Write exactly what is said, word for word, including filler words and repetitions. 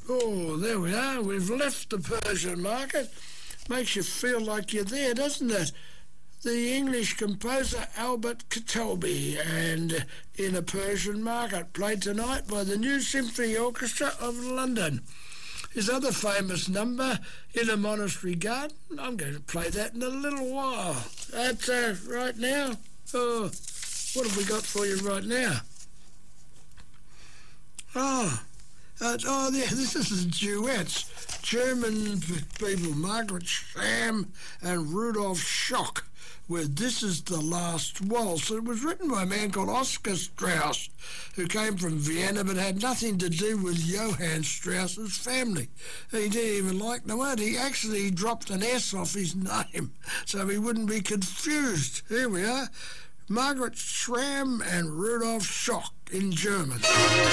Oh, there we are. We've left the Persian market. Makes you feel like you're there, doesn't it? The English composer Albert Kitelby, and In a Persian Market, played tonight by the New Symphony Orchestra of London. His other famous number, In a Monastery Garden, I'm going to play that in a little while. That's uh, right now. Oh, what have we got for you right now? Oh, uh, oh, yeah, this is duets. German p- people, Margaret Schramm and Rudolf Schock, with This Is the Last Waltz. It was written by a man called Oscar Strauss, who came from Vienna but had nothing to do with Johann Strauss's family. He didn't even like the word. He actually dropped an S off his name so he wouldn't be confused. Here we are. Margaret Schramm and Rudolf Schock in German.